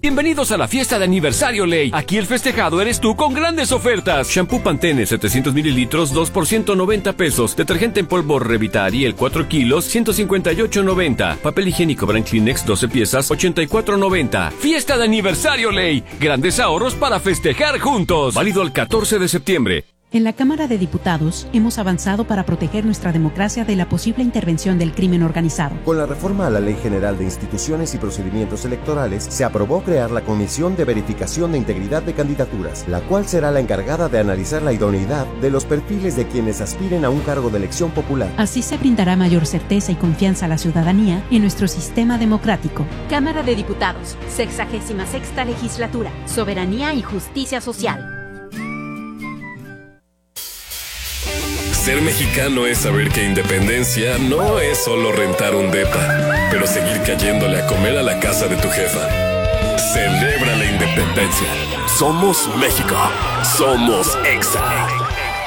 Bienvenidos a la fiesta de aniversario Ley. Aquí el festejado eres tú con grandes ofertas. Shampoo Pantene 700 mililitros, 2 por 190 pesos. Detergente en polvo Revitariel 4 kilos, 158.90. Papel higiénico Brand Kleenex 12 piezas, 84.90. Fiesta de aniversario Ley. Grandes ahorros para festejar juntos. Válido el 14 de septiembre. En la Cámara de Diputados hemos avanzado para proteger nuestra democracia de la posible intervención del crimen organizado. Con la reforma a la Ley General de Instituciones y Procedimientos Electorales, se aprobó crear la Comisión de Verificación de Integridad de Candidaturas, la cual será la encargada de analizar la idoneidad de los perfiles de quienes aspiren a un cargo de elección popular. Así se brindará mayor certeza y confianza a la ciudadanía en nuestro sistema democrático. Cámara de Diputados, 66ª Legislatura, Soberanía y Justicia Social. Ser mexicano es saber que independencia no es solo rentar un depa, pero seguir cayéndole a comer a la casa de tu jefa. Celebra la independencia. Somos México. Somos Exa.